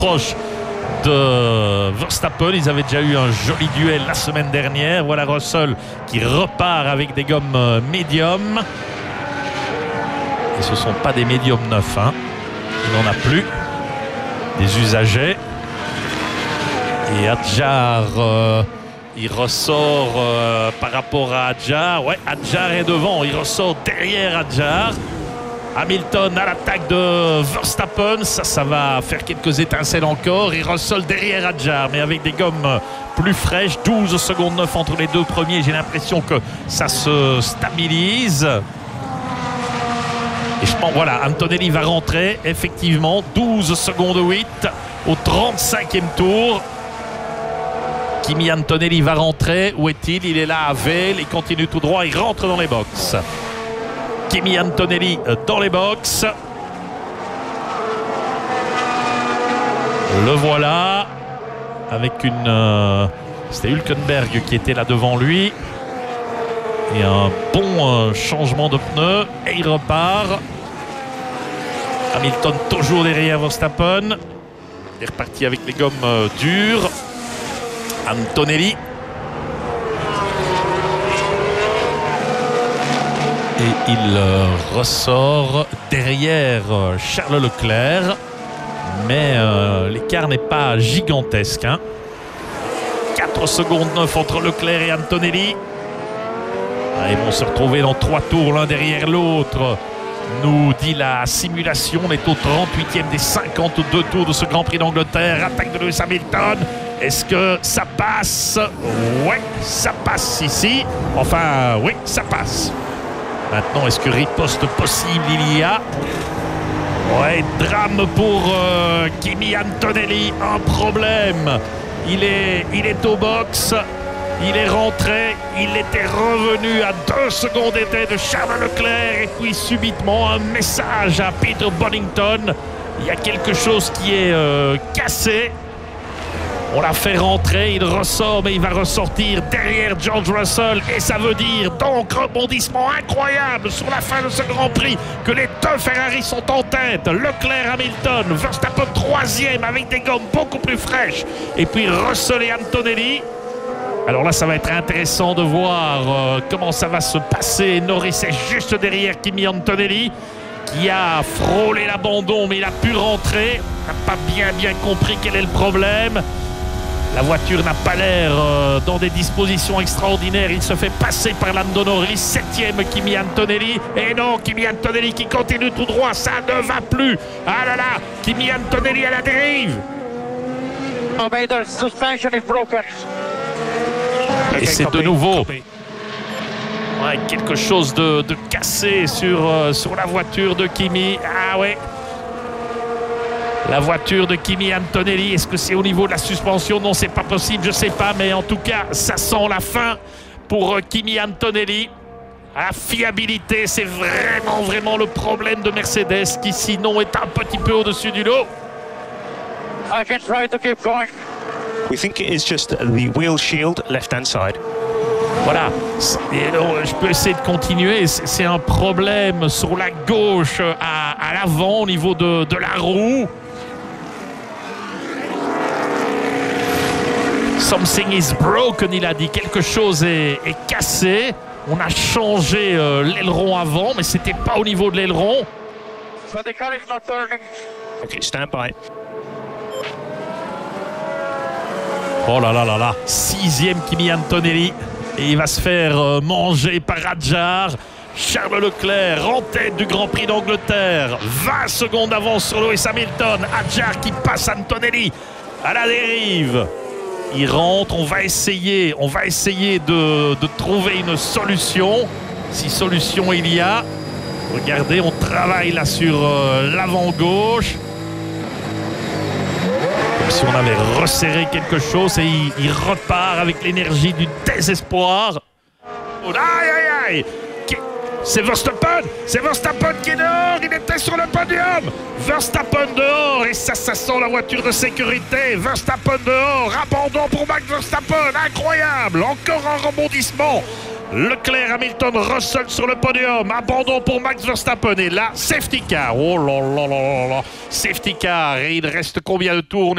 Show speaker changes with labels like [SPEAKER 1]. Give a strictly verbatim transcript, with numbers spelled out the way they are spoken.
[SPEAKER 1] proche de Verstappen. Ils avaient déjà eu un joli duel la semaine dernière. Voilà Russell qui repart avec des gommes médium. Et ce ne sont pas des médiums neufs, hein. Il n'en a plus. Des usagers. Et Hadjar, euh, il ressort euh, par rapport à Hadjar. Ouais, Hadjar est devant. Il ressort derrière Hadjar. Hamilton à l'attaque de Verstappen. Ça, ça va faire quelques étincelles encore. Il Russell derrière Hadjar, mais avec des gommes plus fraîches. douze secondes neuf entre les deux premiers. J'ai l'impression que ça se stabilise. Et je pense, voilà, Antonelli va rentrer. Effectivement, douze secondes huit au trente-cinquième tour. Kimi Antonelli va rentrer. Où est-il? Il est là à Vale. Il continue tout droit. Il rentre dans les box. Kimi Antonelli dans les box. Le voilà. Avec une... Euh, C'était Hülkenberg qui était là devant lui. Et un bon euh, changement de pneu. Et il repart. Hamilton toujours derrière Verstappen. Il est reparti avec les gommes euh, dures. Antonelli. Et il euh, ressort derrière euh, Charles Leclerc. Mais euh, l'écart n'est pas gigantesque, hein. quatre secondes neuf entre Leclerc et Antonelli. Ah, ils vont se retrouver dans trois tours l'un derrière l'autre, nous dit la simulation. On est au trente-huitième des cinquante-deux tours de ce Grand Prix d'Angleterre. Attaque de Lewis Hamilton. Est-ce que ça passe? Oui, ça passe ici. Enfin, oui, ça passe. Maintenant, est-ce que riposte possible il y a? Ouais, drame pour euh, Kimi Antonelli. Un problème. Il est, il est au box. Il est rentré. Il était revenu à deux secondes d'été de Charles Leclerc. Et puis, subitement, un message à Peter Bonington. Il y a quelque chose qui est euh, cassé. On l'a fait rentrer, il ressort, mais il va ressortir derrière George Russell. Et ça veut dire donc rebondissement incroyable sur la fin de ce Grand Prix, que les deux Ferrari sont en tête. Leclerc, Hamilton, Verstappen troisième avec des gommes beaucoup plus fraîches. Et puis Russell et Antonelli. Alors là, ça va être intéressant de voir euh, comment ça va se passer. Norris est juste derrière Kimi Antonelli, qui a frôlé l'abandon, mais il a pu rentrer. N'a pas bien bien compris quel est le problème. La voiture n'a pas l'air euh, dans des dispositions extraordinaires. Il se fait passer par Lando Norris. Septième Kimi Antonelli. Et non, Kimi Antonelli qui continue tout droit. Ça ne va plus. Ah là là, Kimi Antonelli à la dérive.
[SPEAKER 2] Oh, mais the suspension is broken.
[SPEAKER 1] Et c'est de nouveau ouais, quelque chose de, de cassé sur, euh, sur la voiture de Kimi. Ah ouais. La voiture de Kimi Antonelli, est-ce que c'est au niveau de la suspension? Non, c'est pas possible, je sais pas, mais en tout cas, ça sent la fin pour Kimi Antonelli. La fiabilité, c'est vraiment, vraiment le problème de Mercedes, qui sinon est un petit peu au-dessus du lot.
[SPEAKER 2] I can try to keep going.
[SPEAKER 3] We think it is just the wheel shield left-hand side.
[SPEAKER 1] Voilà, je peux essayer de continuer. C'est un problème sur la gauche à, à l'avant au niveau de, de la roue. Something is broken, il a dit. Quelque chose est, est cassé. On a changé euh, l'aileron avant, mais c'était pas au niveau de l'aileron.
[SPEAKER 2] But the car is not turning.
[SPEAKER 3] Okay, stand by.
[SPEAKER 1] Oh là là là là. Sixième Kimi Antonelli. Et il va se faire euh, manger par Hadjar. Charles Leclerc en tête du Grand Prix d'Angleterre. vingt secondes d'avance sur Lewis Hamilton. Hadjar qui passe Antonelli à la dérive. Il rentre, on va essayer, on va essayer de, de trouver une solution. Si solution il y a. Regardez, on travaille là sur euh, l'avant gauche. Comme si on avait resserré quelque chose et il, il repart avec l'énergie du désespoir. Aïe aïe aïe! C'est Verstappen, c'est Verstappen qui est dehors, il était sur le podium. Verstappen dehors, et ça, ça sent la voiture de sécurité. Verstappen dehors, abandon pour Max Verstappen, incroyable, encore un rebondissement. Leclerc, Hamilton, Russell sur le podium. Abandon pour Max Verstappen. Et là, safety car. Oh là là là là là. Safety car. Et il reste combien de tours?